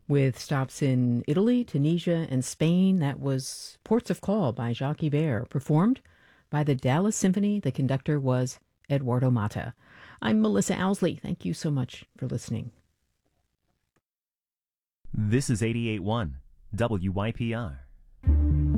with stops in Italy, Tunisia, and Spain. That was Ports of Call by Jacques Ibert, performed by the Dallas Symphony. The conductor was Eduardo Mata. I'm Melissa Owsley. Thank you so much for listening. This is 88.1 WYPR.